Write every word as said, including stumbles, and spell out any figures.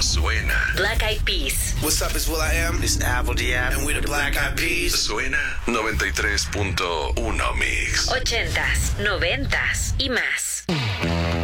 suena. Black Eyed Peas. What's up, it's Will I Am. This is Apple Diab. And we the Black Eyed Peas. Suena noventa y tres punto uno Mix. Ochentas, noventas y más.